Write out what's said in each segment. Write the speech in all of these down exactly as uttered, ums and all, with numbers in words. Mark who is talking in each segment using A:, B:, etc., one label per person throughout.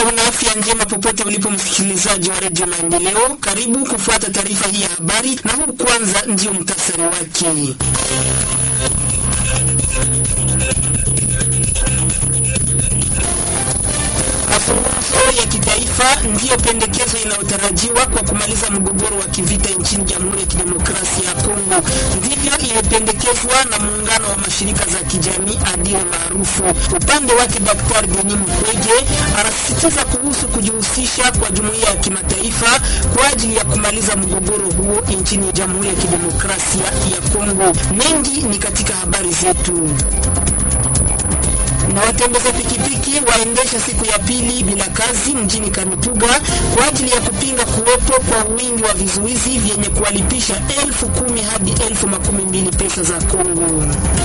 A: una afya njema popote ulipo msikilizaji wa Radio Maendeleo. Karibu kufuata taarifa hii ya habari, na huu kwanza ndio mtasari wake. Mazungumzo ya kitaifa ndiyo pendekezo inayotarajiwa kwa kumaliza mgogoro wa kivita nchini Jamhuri ya Kidemokrasia ya Kongo. Ndivyo ilipendekezwa na muungano wa mashirika za kijamii adili maarufu. Upande wake Daktari Denis Mukwege anasisitiza kuhusu kujihusisha kwa jumuiya ya kimataifa kwa ajili ya kumaliza mgogoro huo nchini Jamhuri ya Kidemokrasia ya Kongo. Mengi ni katika habari zetu. Na watembeza pikipiki waendesha siku ya pili bila kazi mjini Kamituga kwa ajili ya kupinga kuwepo kwa wingi wa vizuizi vyenye kuwalipisha elfu kumi hadi elfu makumi mbili pesa za Kongo.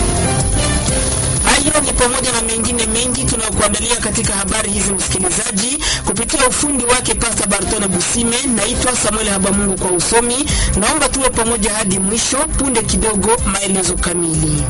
A: Hayo ni pamoja na mengine mengi tunayokuandalia katika habari hizi msikilizaji, kupitia ufundi wake Pastor Bartone Busime. Naitwa Samuel Habamungu kwa usomi. Naomba tuwe pamoja hadi mwisho. Punde kidogo maelezo kamili.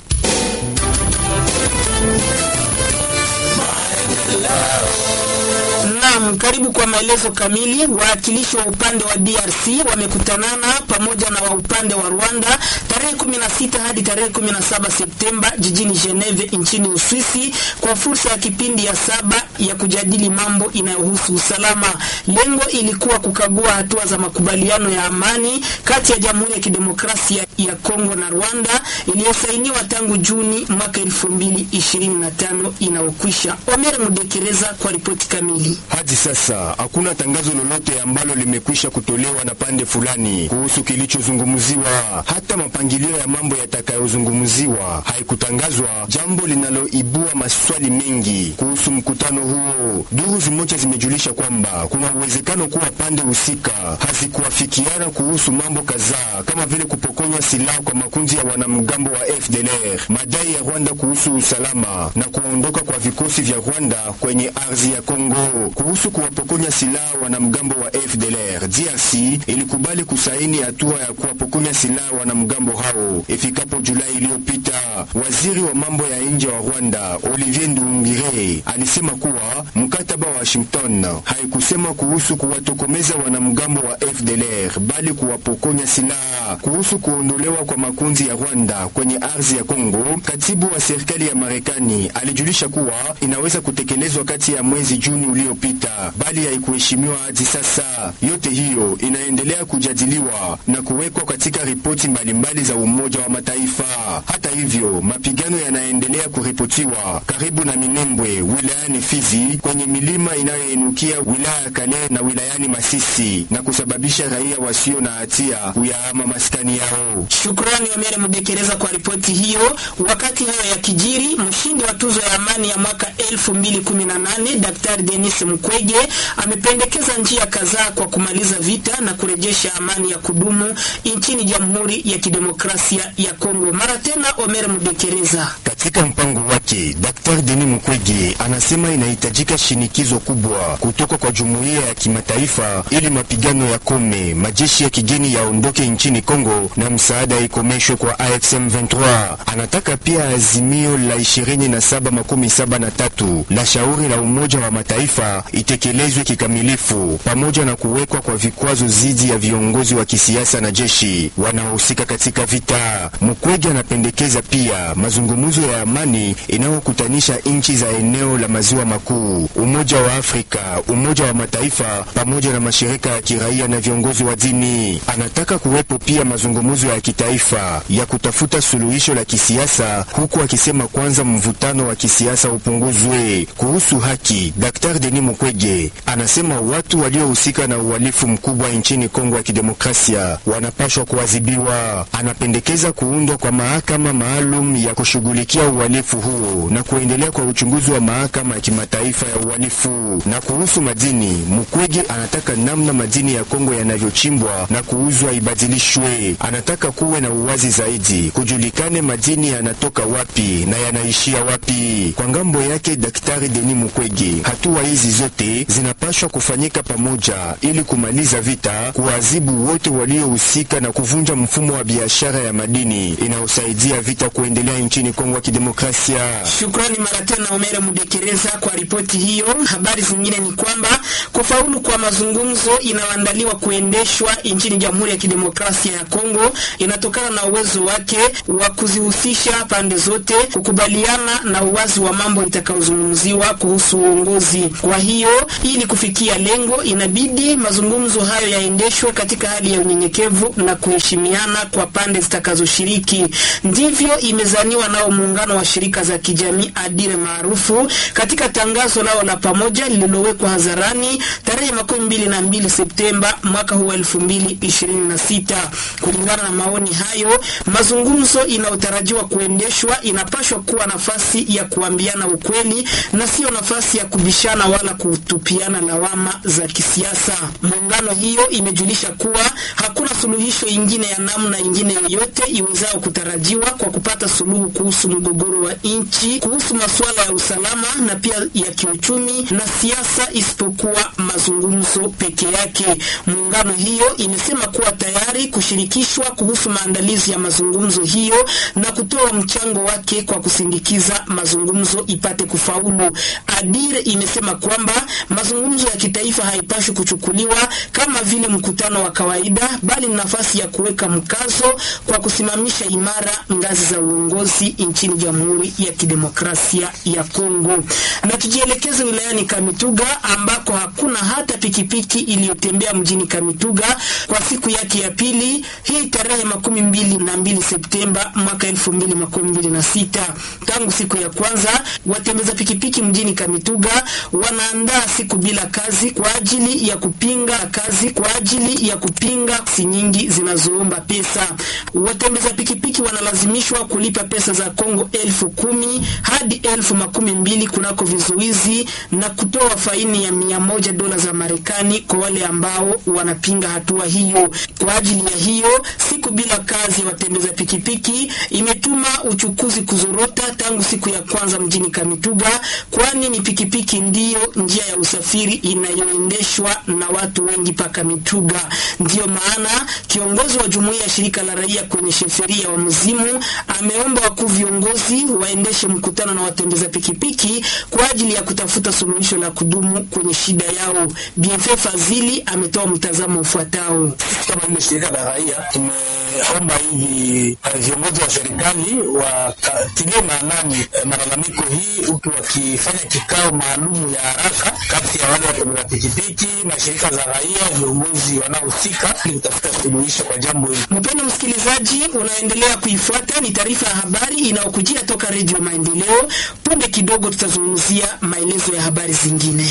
A: Naam, karibu kwa maelezo kamili. Waakilishi wa upande wa D R C wamekutanana pamoja na wa upande wa Rwanda tarehe kumi na sita hadi tarehe kumi na saba Septemba jijini Geneve nchini Uswisi kwa fursa ya kipindi ya saba ya kujadili mambo inayohusu usalama. Lengo ilikuwa kukagua hatua za makubaliano ya amani kati ya Jamhuri ya Kidemokrasia ya Kongo na Rwanda iliyosainiwa tangu Juni mwaka elfu mbili ishirini na tano inaokwisha. Omer Mudekereza kwa ripoti kamili.
B: Hadi sasa hakuna tangazo lolote ambalo limekwisha kutolewa na pande fulani kuhusu kilichozungumziwa. Hata mapangilio ya mambo yatakayozungumziwa haikutangazwa, jambo linaloibua maswali mengi kuhusu mkutano huo. Duru zimoja zimejulisha kwamba kuna uwezekano kuwa pande husika hazikuafikiana kuhusu mambo kadhaa kama vile kupokonywa silaha kwa makundi ya wanamgambo wa F D L R, madai ya Rwanda kuhusu usalama na kuondoka kwa vikosi vya Rwanda kwenye ardhi ya Kongo. Kuhusu kuwapokonya silaha wanamgambo wa F D L R, D R C ilikubali kusaini hatua ya kuwapokonya silaha wanamgambo hao ifikapo Julai iliyopita. Waziri wa mambo ya nje wa Rwanda Olivier Nduhungirehe alisema kuwa mkataba wa Washington haikusema kuhusu kuwatokomeza wanamgambo wa F D L R bali kuwapokonya silaha. Kuhusu kuondolewa kwa makundi ya Rwanda kwenye ardhi ya Kongo, katibu wa serikali ya Marekani alijulisha kuwa inaweza kutekelezwa kati ya mwezi Juni uliopita, bali haikuheshimiwa hadi sasa. Yote hiyo inaendelea kujadiliwa na kuwekwa katika ripoti mbalimbali za Umoja wa Mataifa. Hata hivyo, mapigano yanaendelea kuripotiwa karibu na Minembwe wilayani Fizi, kwenye milima inayoinukia wilaya Kale na wilayani Masisi, na kusababisha raia wasio na hatia kuyahama maskani yao.
A: Shukrani Omere Mudekereza kwa ripoti hiyo. Wakati hayo ya kijiri, mshindi wa tuzo ya amani ya mwaka elfu mbili kumi na nane Daktari Denis Mukwege amependekeza njia kadhaa kwa kumaliza vita na kurejesha amani ya kudumu nchini Jamhuri ya Kidemokrasia ya Kongo. Mara tena Omer Mudekereza.
B: Katika mpango wake, Daktari Denis Mukwege anasema inahitajika shinikizo kubwa kutoka kwa jumuiya ya kimataifa ili mapigano yakome, majeshi ya kigeni yaondoke nchini Kongo na msaada ikomeshwe kwa A F C M ishirini na tatu. Anataka pia azimio la ishirini na saba makumi saba na tatu la shauri la Umoja wa Mataifa itekelezwe kikamilifu, pamoja na kuwekwa kwa vikwazo zidi ya viongozi wa kisiasa na jeshi wanaohusika katika vita. Mukwege anapendekeza pia mazungumzo ya amani inayokutanisha nchi za eneo la maziwa makuu, Umoja wa Afrika, Umoja wa Mataifa pamoja na mashirika ya kiraia na viongozi wa dini. Anataka kuwepo pia mazungumzo ya kitaifa ya kutafuta suluhisho la kisiasa, huku akisema kwanza mvutano wa kisiasa upunguzwe. Kuhusu haki, Daktari Denis Mukwege anasema watu waliohusika na uhalifu mkubwa nchini Kongo ya Kidemokrasia wanapaswa kuadhibiwa. Anapendekeza kuundwa kwa mahakama maalum ya kushughulikia uhalifu huo na kuendelea kwa uchunguzi wa mahakama ya kimataifa ya uhalifu. Na kuhusu madini, Mukwege anataka namna madini ya Kongo yanavyochimbwa na kuuzwa ibadilishwe. Anataka kuwe na uwazi zaidi, kujulikane madini yanatoka wapi na yanaishia wapi. Kwa ngambo yake Daktari Denis Mukwege, hatua hizi zote zinapaswa kufanyika pamoja ili kumaliza vita, kuadhibu wote waliohusika na kuvunja mfumo wa biashara ya madini inayosaidia vita kuendelea nchini Kongo ya Kidemokrasia.
A: Shukrani mara tena Omere Mudekereza kwa ripoti hiyo. Habari zingine ni kwamba kufaulu kwa mazungumzo inaandaliwa kuendeshwa nchini Jamhuri ya Kidemokrasia ya Kongo inatokana na uwezo wake wa kuzihusisha pande zote kukubaliana na uwazi wa mambo itakayozungumziwa kuhusu uongozi. Kwa hiyo ili kufikia lengo inabidi mazungumzo hayo yaendeshwe katika hali ya unyenyekevu na kuheshimiana kwa pande zitakazoshiriki. Ndivyo imezaniwa nao muungano wa shirika za kijamii Adire maarufu katika tangazo lao la pamoja lililowekwa hadharani tarehe makumi mbili na mbili Septemba mwaka huu elfu mbili ishirini na sita. Kulingana na maoni hayo, mazungumzo inayotarajiwa kuendeshwa inapaswa kuwa nafasi ya kuambiana ukweli na sio nafasi ya kubishana wala kutupiana lawama za kisiasa. Muungano hiyo imejulisha kuwa hakuna suluhisho ingine ya namna ingine yoyote iwezao kutarajiwa kwa kupata suluhu kuhusu mgogoro wa nchi, kuhusu masuala ya usalama na pia ya kiuchumi na siasa isipokuwa mazungumzo peke yake. Muungano hiyo imesema kuwa tayari kushirikishwa kuhusu maandalizi ya mazungumzo hiyo na kutoa mchango wake kwa kusindikiza mazungumzo ipate kufaulu. Adire imesema kwamba mazungumzo ya kitaifa haipaswi kuchukuliwa kama vile mkutano wa kawaida, bali ni nafasi ya kuweka mkazo kwa kusimamisha imara ngazi za uongozi nchini Jamhuri ya Kidemokrasia ya Kongo. Na tujielekeze wilayani Kamituga ambako hakuna hata pikipiki iliyotembea mjini Kamituga kwa siku yake ya pili hii tarehe makumi mbili na mbili Septemba mwaka elfu mbili makumi mbili na sita. Tangu siku ya kwanza watembeza pikipiki mjini Kamituga wanaandaa siku bila kazi kwa ajili ya kupinga kazi kwa ajili ya kupinga si nyingi zinazoomba pesa. Watembeza pikipiki wanalazimishwa kulipa pesa za Kongo elfu kumi hadi elfu makumi mbili kunako vizuizi na kutoa faini ya mia moja dola za Marekani kwa wale ambao wanapinga hatua hiyo. Kwa ajili ya hiyo, siku bila kazi ya watembeza pikipiki imetuma uchukuzi kuzorota tangu siku ya kwanza mjini Kamituga, kwani ni pikipiki ndiyo njia ya usafiri inayoendeshwa na watu wengi pa Kamituga. Ndiyo maana kiongozi wa jumuiya ya shirika la raia kwenye sheferia wa Mzimu ameomba wakuu viongozi waendeshe mkutano na watembeza pikipiki kwa ajili ya kutafuta suluhisho la kudumu kwenye shida yao. B F F Fazili ametoa mtazamo ufuatao.
C: Kama shirika la raia tumeomba hivi viongozi wa serikali wakatilie maanani malalamiko hii, huku wakifanya kikao maalum ya haraka kati ya wale watembeza pikipiki na shirika za raia, viongozi wanaohusika ili kutafuta suluhisho kwa jambo hili.
A: Mpendwa msikilizaji, unaendelea kuifuata ni taarifa ya habari inayokujia toka Radio Maendeleo. Punde kidogo tutazungumzia maelezo ya habari zingine.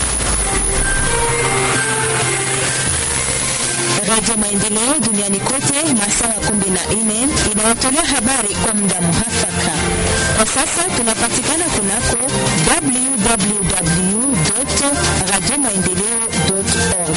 D: Radio Maendeleo duniani kote masaa kumi na nne inawatolea habari kwa muda muhafaka. Kwa sasa tunapatikana kunako w w w dot radio maendeleo dot org.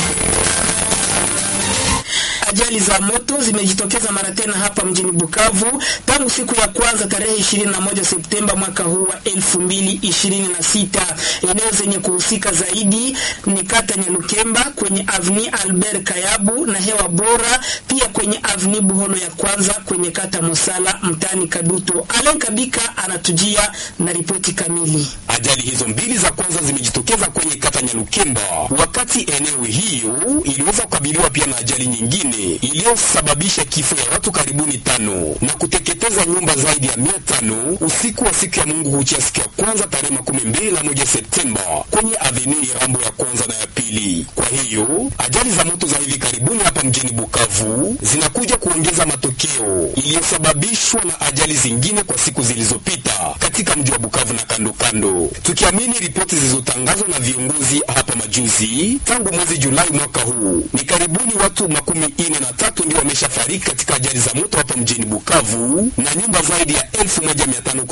A: Ajali za moto zimejitokeza mara tena hapa mjini Bukavu tangu siku ya kwanza tarehe ishirini na moja Septemba mwaka huu wa elfu mbili ishirini na sita. Eneo zenye kuhusika zaidi ni kata Nyalukemba kwenye Avenue Albert Kayabu na Hewa Bora, pia kwenye Avenue Buhono ya kwanza kwenye kata Mosala mtani Kaduto. Alan Kabika anatujia na ripoti kamili.
E: Ajali hizo mbili za kwanza zimejitokeza kwenye kata Nyalukemba, wakati eneo hiyo iliweza kukabiliwa pia na ajali nyingine iliyosababisha kifo ya watu karibuni tano na kuteketeza nyumba zaidi ya mia tano usiku wa siku ya Mungu kuchia siku ya kwanza tarehe makumi mbili na moja Septemba kwenye Avenue Rambo ya kwanza na ya pili. Kwa hiyo ajali za moto za hivi karibuni hapa mjini Bukavu zinakuja kuongeza matokeo iliyosababishwa na ajali zingine kwa siku zilizopita katika mji wa Bukavu na kando kando. Tukiamini ripoti zilizotangazwa na viongozi hapa majuzi, tangu mwezi Julai mwaka huu ni karibuni watu makumi ine na tatu ndio wameshafariki katika ajali za moto hapa mjini Bukavu na nyumba zaidi ya elfu moja mia tano kuteketea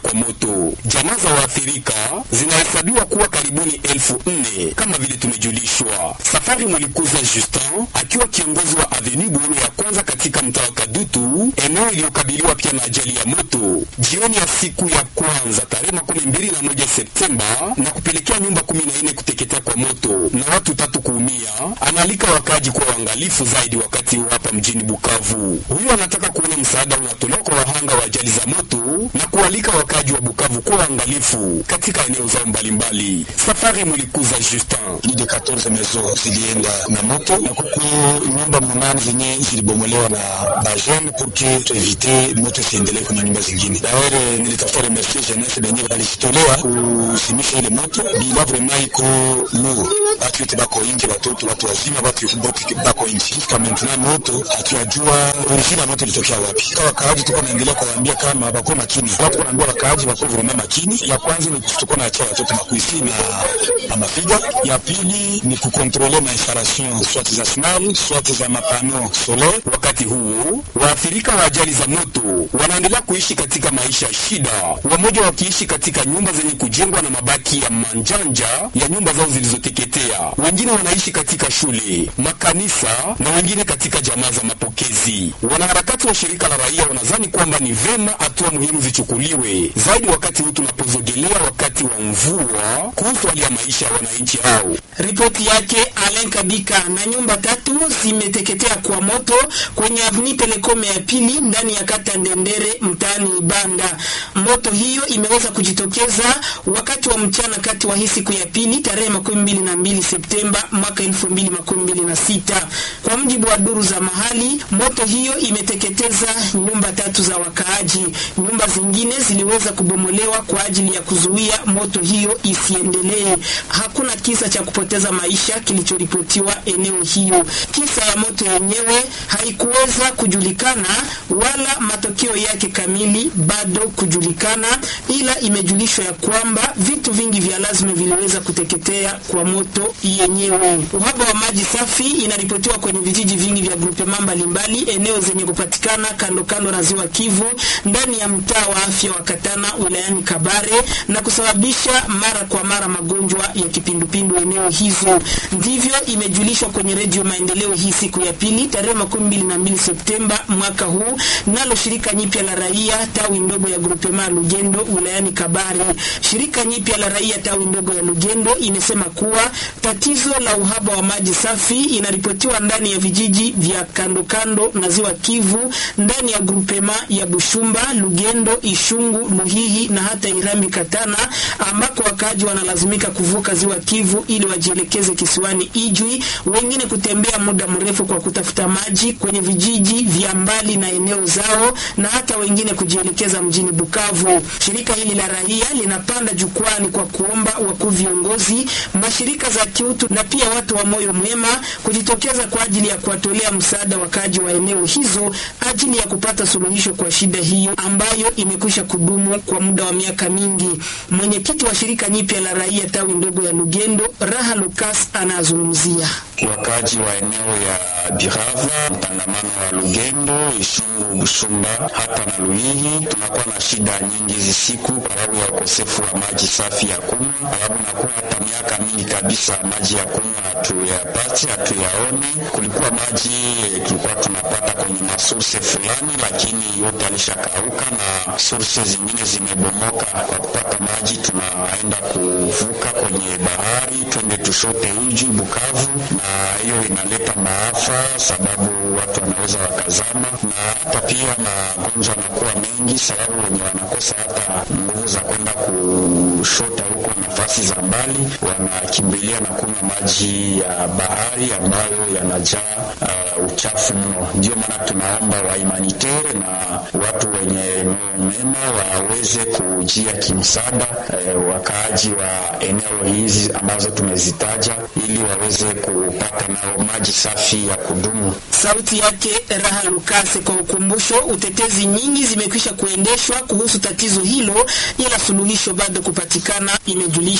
E: kwa moto. Jamaa za waathirika zinahesabiwa kuwa karibuni elfu nne kama vile tumejulishwa. Safari Mulikuza Justin akiwa kiongozi wa Avenue Buholo ya kwanza katika mtaa wa Kadutu, eneo iliyokabiliwa pia na ajali ya moto jioni ya siku ya kwanza tarehe makumi mbili na moja Septemba na kupelekea nyumba kumi na nne kuteketea kwa moto na watu tatu kuumia, analika wakaji kuwa waangalifu zaidi wakati hapa mjini Bukavu. Huyo anataka kuona msaada unatolewa kwa wahanga wa ajali za moto na kualika wakaji wa Bukavu kuwa waangalifu katika eneo zao mbalimbali. Safari Mulikuza Justin.
C: Ni de quatorze maisons zilienda na moto na kuku nyumba munane zenye zilibomolewa na bajene pour que tuevite moto siendelee kwenye nyumba zingine. Daire nilitafuta remercier jeunesse benye walijitolea kusimisha ile moto bila vraiment iko lourd. Watu wote bako nje, watoto, watu wazima, watu wote bako nje. Kama maintenant moto hatujua origine ya moto ilitokea wapi. Kwa wakaaji tuko naendelea kuwaambia kama bako makini. Watu wanaambia wakaaji bako vraiment makini. Ya kwanza ni tuko na acha watoto makuisi na na mafiga. Ya pili ni kukontrole ma installation soit za SNEL soit za mapano solaire.
E: Wakati huo waathirika wa ajali za moto wanaendelea kuishi katika maisha ya shida, wamoja wakiishi katika nyumba zenye kujengwa na mabaki ya manjanja ya nyumba zao zilizoteketea, wengine wanaishi katika shule, makanisa na wengine katika jamaa za mapokezi. Wanaharakati wa shirika la raia wanadhani kwamba ni vema hatua muhimu zichukuliwe zaidi wakati huu tunapozogelea wakati wa mvua kuhusu hali ya maisha ya wananchi hao.
A: Ripoti yake Alain Kabika. Na nyumba tatu zimeteketea kwa moto kwenye Avenue Telecom ya pili ndani ya kata Ndendere mtaani Ibanda. Moto hiyo imeweza kujitokeza wakati wa mchana kati wa hii siku ya pili tarehe makumi mbili na mbili Septemba mwaka elfu mbili makumi mbili na sita. Kwa mjibu wa duru za mahali, moto hiyo imeteketeza nyumba tatu za wakaaji. Nyumba zingine ziliweza kubomolewa kwa ajili ya kuzuia moto hiyo isiendelee. Hakuna kisa cha kupoteza maisha kilichoripotiwa eneo hiyo. Kisa ya moto yenyewe haikuweza kujulikana wala matokeo yake kamili bado kujulikana, ila imejulishwa ya kwamba vitu vingi vya lazima viliweza kuteketea kwa moto yenyewe. Uhaba wa maji safi inaripotiwa kwenye vijiji vingi vya groupement mbalimbali eneo zenye kupatikana kando kando na ziwa Kivu ndani ya mtaa wa afya wa Katana wilayani Kabare na kusababisha mara kwa mara magonjwa ya kipindupindu eneo hizo. Ndivyo imejulishwa kwenye Radio Maendeleo hii siku ya pili tarehe makumi mbili na mbili Septemba mwaka huu nalo shirika nyipya la raia tawi ndogo ya groupement Lugendo wilayani Kabare. Shirika nyipya la raia tawi ndogo ya Lugendo imesema kuwa tatizo la uhaba wa maji safi inaripotiwa ndani ya vijiji vya kando kando na ziwa Kivu ndani ya groupement ya Bushumba, Lugendo, Ishungu, Luhihi na hata Irambi Katana, ambako wakaji wanalazimika kuvuka ziwa Kivu ili wajielekeze kisiwani Ijwi, wengine kutembea muda mrefu kwa kutafuta maji kwenye vijiji vya mbali na eneo zao na hata wengine kujielekeza mjini Bukavu. Shirika hili la raia linapanda jukwani kwa kuomba wakuu viongozi, mashirika za kiutu na pia watu wa moyo mwema kujitokeza kwa ajili ya kuwatolea msaada wakaji wa eneo hizo ajili ya kupata suluhisho kwa shida hiyo ambayo imekwisha kudumu kwa muda wa miaka mingi. Mwenyekiti wa shirika nyipya la raia tawi ndogo ya Lugendo, Raha Lucas, anazungumzia
C: wakaji wa eneo ya Birava, mtangamano wa Lugendo, Ishungu, Bushumba hata na Luhihi. Tunakuwa na shida nyingi hizi siku kwa sababu ya ukosefu wa maji safi ya kunywa, kwa sababu nakuwa hata miaka mingi kabisa maji ya kunywa hatuyapati, hatuyaone. Kulikuwa maji tulikuwa tunapata kwenye masource fulani, lakini yote alishakauka na source zingine zimebomoka. Kwa kupata maji tunaenda kuvuka kwenye bahari twende tushote uji Bukavu, na hiyo inaleta maafa sababu watu wanaweza wakazama na hata pia magonjwa yanakuwa mengi sababu wenye wanakosa hata nguvu za kwenda kushota huko nafasi za mbali, wanakimbilia na kunywa maji ya bahari ambayo yanajaa uh, uchafu mno. Ndio maana tunaomba wa humanitaire na watu wenye mema waweze kujia kimsaada uh, wakaaji wa eneo hizi ambazo tumezitaja ili waweze kupata nao maji safi ya kudumu.
A: Sauti yake Raha Lukase. Kwa ukumbusho, utetezi nyingi zimekwisha kuendeshwa kuhusu tatizo hilo ila suluhisho bado kupatikana, imejulisha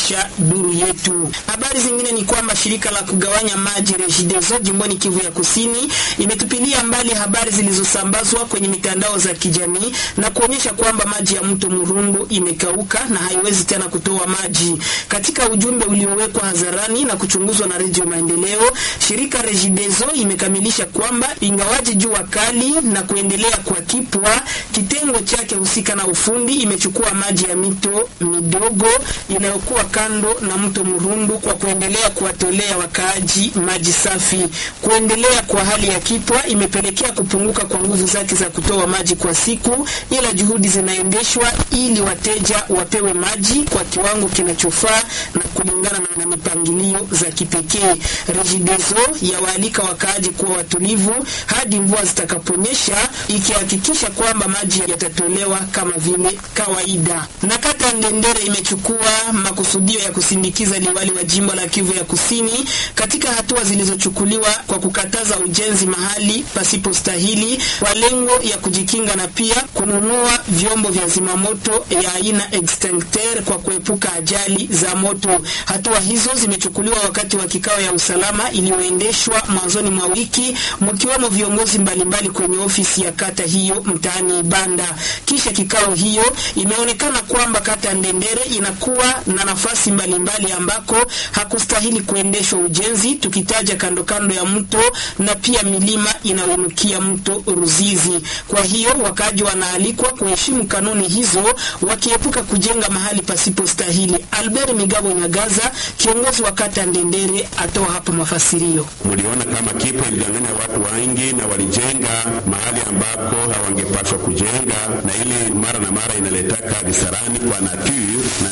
A: imejulisha duru yetu. Habari zingine ni kwamba shirika la kugawanya maji Regideso jimboni Kivu ya Kusini imetupilia mbali habari zilizosambazwa kwenye mitandao za kijamii na kuonyesha kwamba maji ya mto Murundu imekauka na haiwezi tena kutoa maji. Katika ujumbe uliowekwa hadharani na kuchunguzwa na Radio Maendeleo, shirika Regideso imekamilisha kwamba ingawaje jua kali na kuendelea kwa kipwa, kitengo chake husika na ufundi imechukua maji ya mito midogo inayokuwa kando na mto Murundu kwa kuendelea kuwatolea wakaaji maji safi. Kuendelea kwa hali ya kipwa imepelekea kupunguka kwa nguvu zake za kutoa maji kwa siku, ila juhudi zinaendeshwa ili wateja wapewe maji kwa kiwango kinachofaa na kulingana na mipangilio za kipekee. Regideso yawaalika wakaaji kuwa watulivu hadi mvua zitakaponyesha, ikihakikisha kwamba maji yatatolewa kama vile kawaida. Na kata Ndendere imechukua makusudio ya kusindikiza liwali wa jimbo la Kivu ya Kusini katika hatua zilizochukuliwa kwa kukataza ujenzi mahali pasipostahili kwa lengo ya kujikinga na pia kununua vyombo vya zimamoto ya aina extincteur kwa kuepuka ajali za moto. Hatua hizo zimechukuliwa wakati wa kikao ya usalama iliyoendeshwa mwanzoni mwa wiki, mkiwemo viongozi mbalimbali kwenye ofisi ya kata hiyo mtaani Banda. Kisha kikao hiyo imeonekana kwamba kata Ndendere inakuwa na nafasi mbalimbali ambako hakustahili kuendeshwa ujenzi, tukitaja kando kando ya mto na pia milima inayonukia mto Ruzizi. Kwa hiyo wakaji wanaalikwa kuheshimu kanuni hizo wakiepuka kujenga mahali pasipostahili. Albert Migabo Nyagaza, kiongozi wa kata Ndendere, atoa hapa mafasirio.
F: Muliona kama kipo ilidanganya watu wengi na walijenga mahali ambako hawangepaswa kujenga, na ile mara na mara inaletaka visarani kwa nature na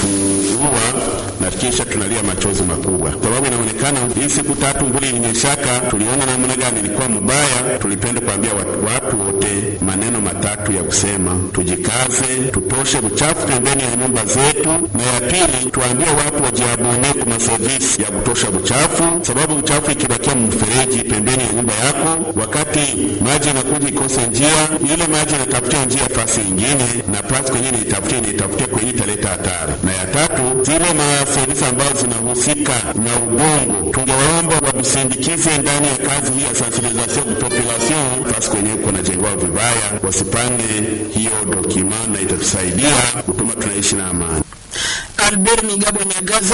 F: inatuua na kisha tunalia machozi makubwa. Sababu inaonekana hii siku tatu mbili ilinyeshaka, tuliona namna gani ilikuwa mbaya. Tulipenda kuambia watu, watu wote maneno matatu ya kusema: tujikaze, tutoshe uchafu pembeni ya nyumba zetu, na ya pili tuambie watu wajiabone kwa service ya kutosha uchafu, sababu uchafu ikibakia mfereji pembeni ya nyumba yako, wakati maji yanakuja ikose njia, ile maji inatafutia njia fasi nyingine, na pasi kwenye itafutia ni itafutia kwenye italeta hatari. Na ya tatu, zile maservisi ambazo zinahusika na ubongo, tungewaomba wadusindikize ndani ya kazi hii ya sensibilisation kwa population, fasi kwenye kuna jengwa vibaya, wasipange hiyo dokima na itatusaidia kutuma tunaishi na amani.
A: Albert Migabo Nyagaza